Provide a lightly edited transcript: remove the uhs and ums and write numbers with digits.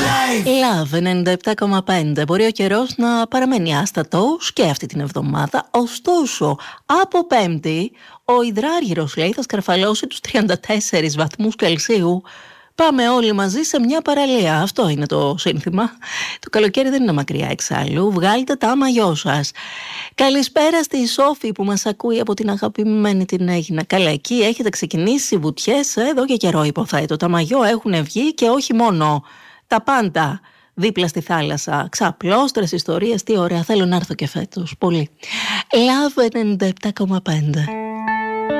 Love 97,5. Μπορεί ο καιρός να παραμένει άστατος και αυτή την εβδομάδα. Ωστόσο, από Πέμπτη, ο υδράργυρος λέει θα σκαρφαλώσει τους 34 βαθμούς Κελσίου. Πάμε όλοι μαζί σε μια παραλία. Αυτό είναι το σύνθημα. Το καλοκαίρι δεν είναι μακριά εξάλλου. Βγάλτε τα μαγιό σας. Καλησπέρα στη Σόφη που μας ακούει από την αγαπημένη την Αίγινα. Καλά, εκεί έχετε ξεκινήσει βουτιές εδώ και καιρό, υποθέτω. Τα μαγιό έχουν βγει και όχι μόνο. Τα πάντα δίπλα στη θάλασσα. Ξαπλώστρες ιστορίες, τι ωραία. Θέλω να έρθω και φέτος. Πολύ. Love 97,5.